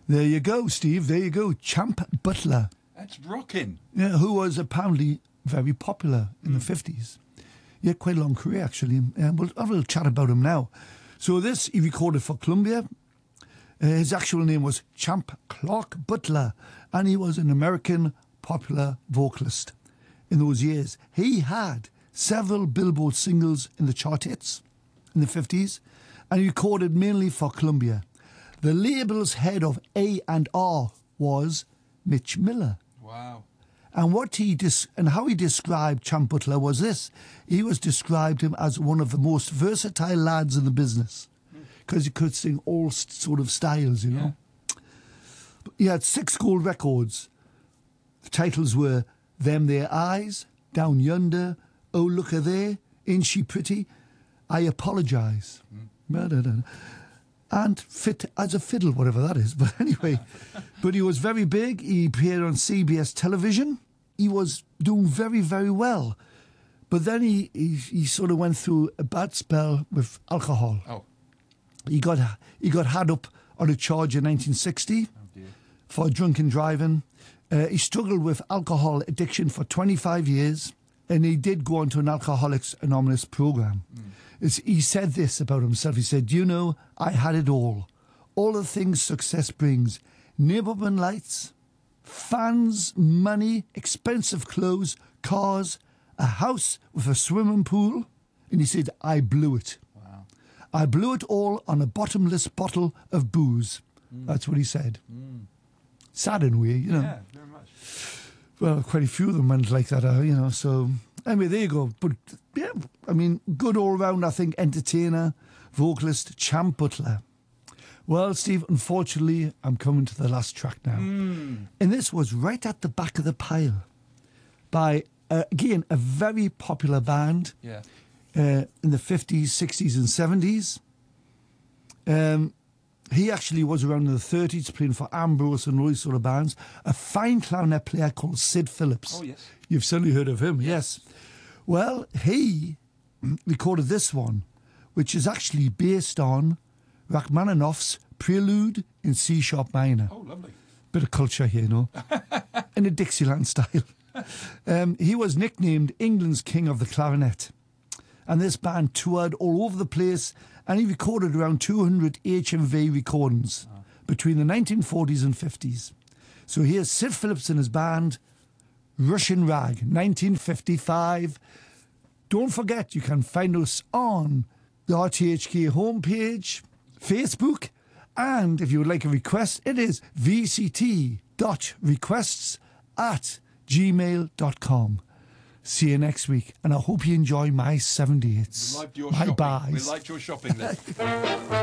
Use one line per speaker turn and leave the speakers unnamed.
There you go, Steve. There you go. Champ Butler.
That's rocking.
Yeah, who was apparently very popular in the 50s. He had quite a long career, actually. We'll have a little chat about him now. So this, he recorded for Columbia. His actual name was Champ Clark Butler, and he was an American popular vocalist in those years. He had several Billboard singles in the chart hits in the 50s, and he recorded mainly for Columbia. The label's head of A&R was Mitch Miller.
Wow.
And how he described Champ Butler was this. He described him as one of the most versatile lads in the business, because he could sing all sort of styles, you know. He had 6 gold records. The titles were Them Their Eyes, Down Yonder, Oh Look a There, Ain't She Pretty, I Apologise. And Fit as a Fiddle, whatever that is. But anyway, but he was very big. He appeared on CBS television. He was doing very, very well. But then he sort of went through a bad spell with alcohol.
Oh.
He got had up on a charge in 1960 for drunken driving. He struggled with alcohol addiction for 25 years, and he did go on to an Alcoholics Anonymous program. He said this about himself. He said, "You know, I had it all the things success brings: neighborhood lights, fans, money, expensive clothes, cars, a house with a swimming pool." And he said, "I blew it.
Wow.
I blew it all on a bottomless bottle of booze." That's what he said. Sad in a way, you know.
Yeah, very much.
Well, quite a few of them went like that, you know. So, anyway, there you go. But, yeah, I mean, good all-round, I think, entertainer, vocalist, Champ Butler. Well, Steve, unfortunately, I'm coming to the last track now. And this was right at the back of the pile by, again, a very popular band in the 50s, 60s and 70s. He actually was around in the 30s playing for Ambrose and all these sort of bands. A fine clarinet player called Sid Phillips.
Oh, yes.
You've certainly heard of him, yes. Well, he recorded this one, which is actually based on Rachmaninoff's Prelude in C-sharp minor.
Oh, lovely.
Bit of culture here, you know, in a Dixieland style. He was nicknamed England's King of the Clarinet. And this band toured all over the place, and he recorded around 200 HMV recordings between the 1940s and 50s. So here's Sid Phillips and his band, Russian Rag, 1955. Don't forget, you can find us on the RTHK homepage, Facebook, and if you would like a request, it is vct.requests@gmail.com. See you next week, and I hope you enjoy my 78s.
We liked your
my
shopping.
buys.
We liked your shopping list.